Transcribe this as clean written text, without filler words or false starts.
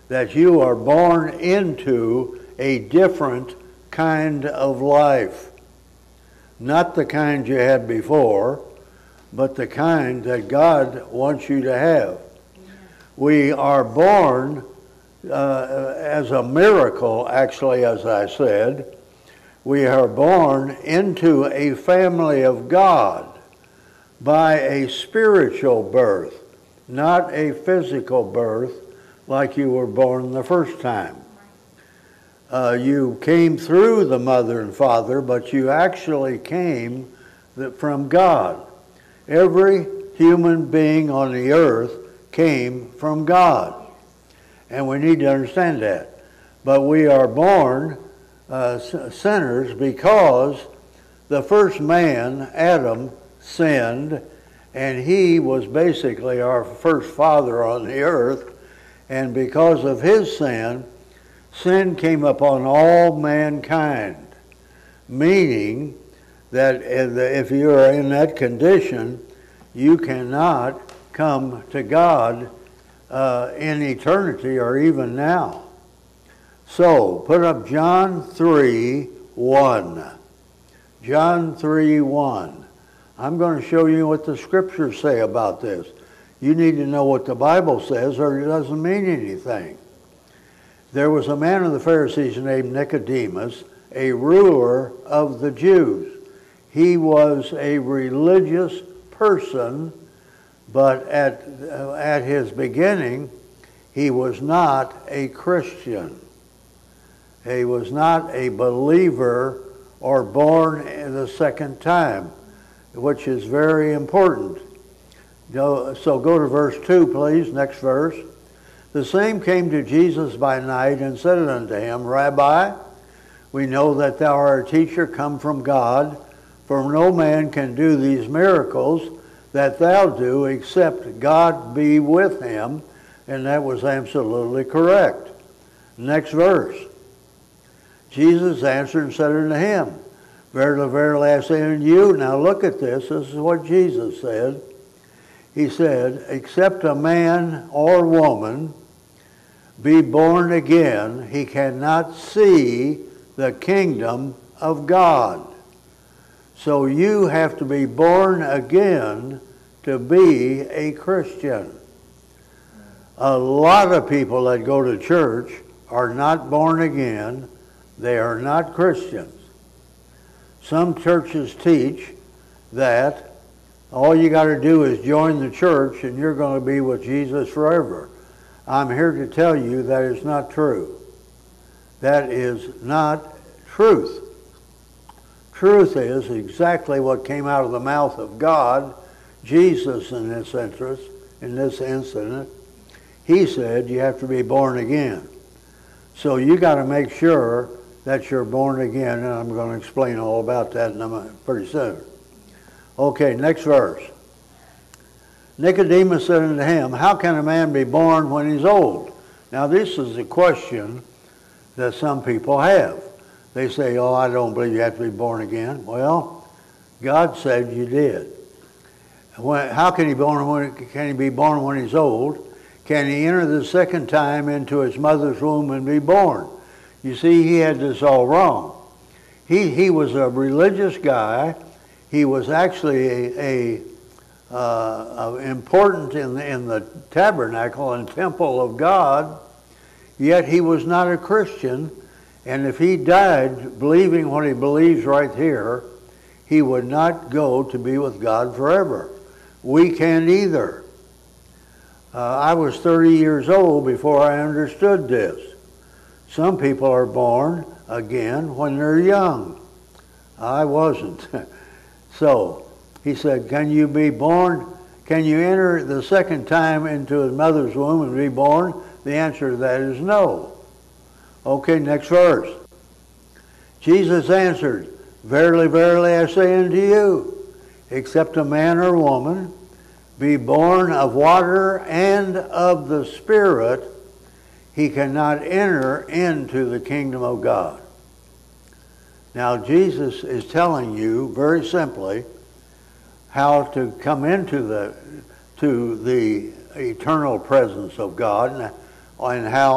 that you are born into a different kind of life. Not the kind you had before, but the kind that God wants you to have. We are born as a miracle, actually, as I said. We are born into a family of God by a spiritual birth, not a physical birth like you were born the first time. You came through the mother and father, but you actually came from God. Every human being on the earth came from God. And we need to understand that. But we are born sinners because the first man, Adam, sinned, and he was basically our first father on the earth. And because of his sin came upon all mankind, meaning that if you are in that condition, you cannot come to God in eternity or even now. So, put up John 3:1. John 3:1. I'm going to show you what the scriptures say about this. You need to know what the Bible says or it doesn't mean anything. There was a man of the Pharisees named Nicodemus, a ruler of the Jews. He was a religious person, but at his beginning, he was not a Christian. He was not a believer or born the second time, which is very important. So go to verse 2, please, next verse. The same came to Jesus by night and said unto him, Rabbi, we know that thou art a teacher come from God, for no man can do these miracles that thou do except God be with him. And that was absolutely correct. Next verse. Jesus answered and said unto him, Verily, verily, I say unto you, now look at this, this is what Jesus said. He said, except a man or woman be born again, he cannot see the kingdom of God. So you have to be born again to be a Christian. A lot of people that go to church are not born again. They are not Christians. Some churches teach that all you got to do is join the church and you're going to be with Jesus forever. I'm here to tell you that is not true. That is not truth. Truth is exactly what came out of the mouth of God, Jesus in this incident. He said you have to be born again. So you got to make sure that you're born again, and I'm going to explain all about that pretty soon. Okay, next verse. Nicodemus said unto him, How can a man be born when he's old? Now this is a question that some people have. They say, oh, I don't believe you have to be born again. Well, God said you did. How can he be born when he's old? Can he enter the second time into his mother's womb and be born? You see, he had this all wrong. He was a religious guy. He was actually important in the tabernacle and temple of God, yet he was not a Christian. And if he died believing what he believes right here, he would not go to be with God forever. We can't either. I was 30 years old before I understood this. Some people are born again when they're young. I wasn't. So he said, can you be born? Can you enter the second time into his mother's womb and be born? The answer to that is no. Okay, next verse. Jesus answered, Verily, verily, I say unto you, except a man or woman be born of water and of the Spirit, he cannot enter into the kingdom of God. Now, Jesus is telling you very simply how to come into the eternal presence of God and how